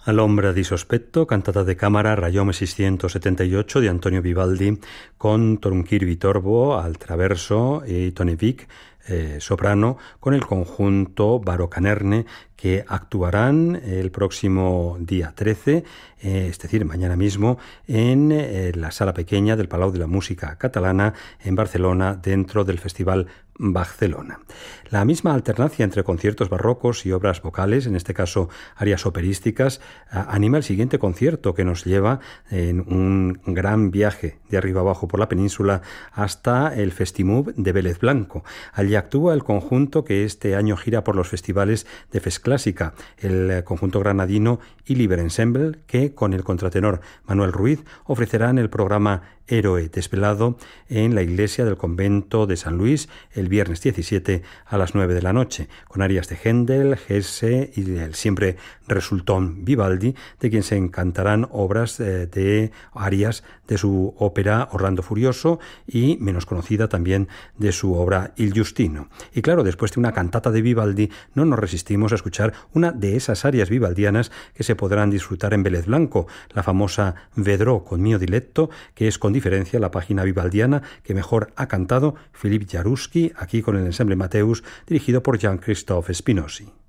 All'ombra di sospetto, cantata de cámara Rayome 678 de Antonio Vivaldi, con Torunquir Torbo al traverso y Tony Vic, soprano, con el conjunto Barocanerne, que actuarán el próximo día 13, es decir, mañana mismo, en la sala pequeña del Palau de la Música Catalana en Barcelona, dentro del Festival Barcelona. La misma alternancia entre conciertos barrocos y obras vocales, en este caso arias operísticas, anima el siguiente concierto, que nos lleva en un gran viaje de arriba abajo por la península hasta el Festimub de Vélez Blanco. Allí actúa el conjunto que este año gira por los festivales de Fes Clásica, el conjunto granadino Iliber Ensemble, que con el contratenor Manuel Ruiz ofrecerán el programa Héroe Desvelado en la iglesia del convento de San Luis el viernes 17 a las 9 de la noche, con arias de Händel, Hesse y el siempre resultón Vivaldi, de quien se encantarán obras de arias de su ópera Orlando Furioso y, menos conocida también, de su obra Il Giustino. Y claro, después de una cantata de Vivaldi, no nos resistimos a escuchar una de esas arias vivaldianas que se podrán disfrutar en Vélez Blanco, la famosa Vedrò con mio diletto, que es con diferencia la página vivaldiana que mejor ha cantado Filip Jaruski, aquí con el ensemble Mateus, dirigido por Jean-Christophe Spinozzi.